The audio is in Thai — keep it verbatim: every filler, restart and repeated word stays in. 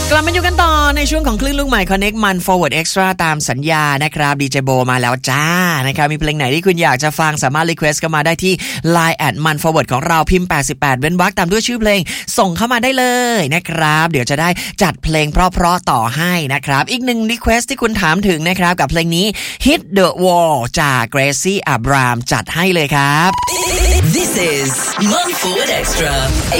กลับมาอยู่กันต่อในช่วงของคลื่นลูกใหม่ Connect มัน Forward Extra ตามสัญญานะครับดีเจโบมาแล้วจ้านะครับมีเพลงไหนที่คุณอยากจะฟังสามารถ request เข้ามาได้ที่ ไลน์ แอท มัน forward ของเราพิมพ์แปดสิบแปดเว้นวรรคตามด้วยชื่อเพลงส่งเข้ามาได้เลยนะครับเดี๋ยวจะได้จัดเพลงเพราะๆต่อให้นะครับอีกหนึ่ง request ที่คุณถามถึงนะครับกับเพลงนี้ Hit the Wall จาก Gracie Abrams จัดให้เลยครับ This is Man Forward Extra